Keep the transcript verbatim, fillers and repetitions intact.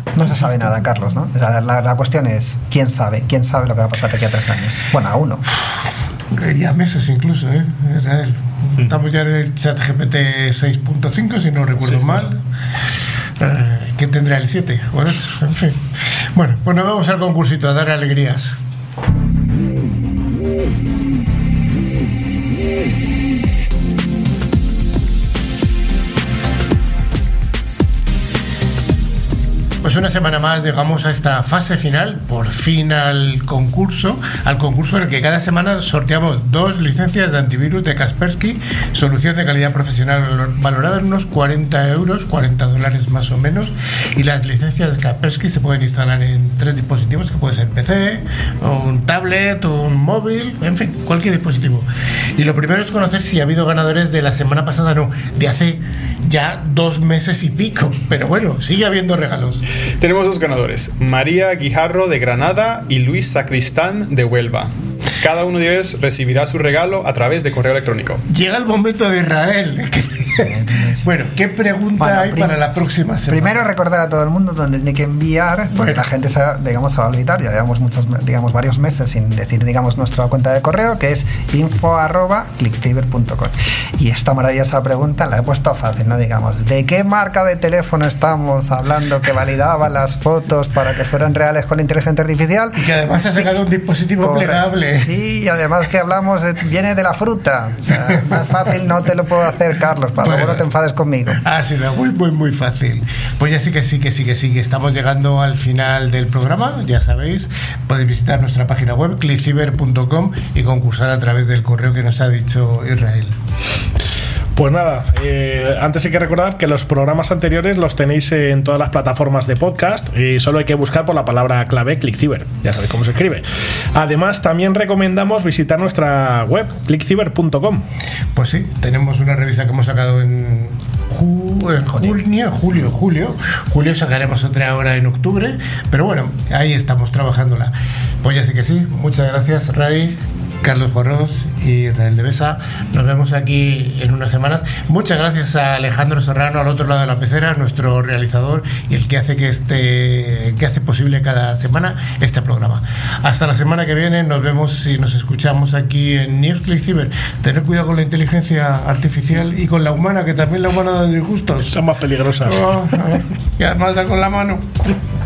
No se sabe nada, Carlos, ¿no? O sea, la, la cuestión es, ¿quién sabe? ¿Quién sabe lo que va a pasar de aquí a tres años? Bueno, a uno. Ya meses incluso, ¿eh? Israel. Estamos ya en el ChatGPT seis punto cinco, si no recuerdo sí, mal. Eh, ¿Qué tendrá el siete? Bueno, en fin. Bueno, pues nos vamos al concursito a dar alegrías. Pues una semana más llegamos a esta fase final, por fin al concurso, al concurso en el que cada semana sorteamos dos licencias de antivirus de Kaspersky, solución de calidad profesional valorada en unos cuarenta euros, cuarenta dólares más o menos, y las licencias de Kaspersky se pueden instalar en tres dispositivos, que puede ser P C, un tablet, un móvil, en fin, cualquier dispositivo. Y lo primero es conocer si ha habido ganadores de la semana pasada, no, de hace ya dos meses y pico, pero bueno, sigue habiendo regalos. Tenemos dos ganadores, María Guijarro de Granada y Luis Sacristán de Huelva. Cada uno de ellos recibirá su regalo a través de correo electrónico. Llega el momento de Israel. Bueno, ¿qué pregunta bueno, hay prim- para la próxima semana? Primero recordar a todo el mundo dónde tiene que enviar, porque bueno. la gente se, digamos, se va a olvidar. Ya llevamos muchos, digamos, varios meses sin decir, digamos, nuestra cuenta de correo, que es info arroba clicktiver punto com. Y esta maravillosa pregunta la he puesto fácil, ¿no? Digamos, ¿de qué marca de teléfono estamos hablando que validaba las fotos para que fueran reales con inteligencia artificial? Y que además ha sacado un dispositivo Corre. plegable. Sí, y además que hablamos, viene de la fruta. O sea, más fácil no te lo puedo hacer, Carlos, para bueno. luego no te enfades conmigo. Ah, sí, muy, muy, muy fácil. Pues ya sí que sí, que sí, que sí, que estamos llegando al final del programa, ya sabéis, podéis visitar nuestra página web, clickciber punto com, y concursar a través del correo que nos ha dicho Israel. Pues nada, eh, antes hay que recordar que los programas anteriores los tenéis en todas las plataformas de podcast y solo hay que buscar por la palabra clave ClickCiber, ya sabéis cómo se escribe. Además, también recomendamos visitar nuestra web, clickciber punto com. Pues sí, tenemos una revista que hemos sacado en, ju- en junio, julio, julio. Julio sacaremos otra ahora en octubre, pero bueno, ahí estamos trabajándola. Pues ya sí que sí, muchas gracias, Ray, Carlos Jorros y Israel de Besa. Nos vemos aquí en unas semanas. Muchas gracias a Alejandro Serrano al otro lado de la pecera, nuestro realizador y el que hace que este que hace posible cada semana este programa. Hasta la semana que viene, nos vemos y nos escuchamos aquí en News Click Cyber. Tener cuidado con la inteligencia artificial y con la humana, que también la humana da disgustos. Son más peligrosas. Oh, y además da con la mano.